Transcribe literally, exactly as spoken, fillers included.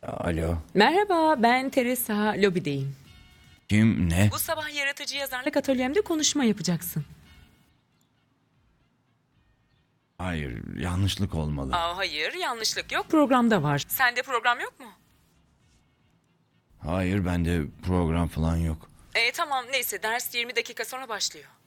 Alo. Merhaba, ben Teresa, lobideyim. Kim? Ne? Bu sabah yaratıcı yazarlık atölyemde konuşma yapacaksın. Hayır, yanlışlık olmalı. Aa, hayır, yanlışlık yok. Programda var. Sende program yok mu? Hayır, bende program falan yok. E tamam, neyse ders yirmi dakika sonra başlıyor.